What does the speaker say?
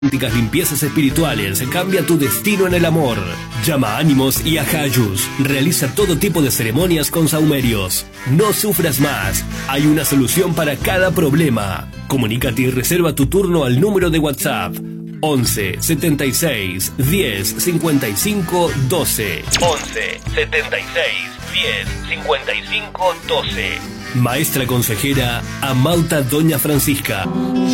Limpiezas espirituales, cambia tu destino en el amor. Llama a Ánimos y a Jayus. Realiza todo tipo de ceremonias con saumerios. No sufras más. Hay una solución para cada problema. Comunícate y reserva tu turno al número de WhatsApp 11 76 10 55 12. 11 76 10 55 12. Maestra consejera Amauta Doña Francisca.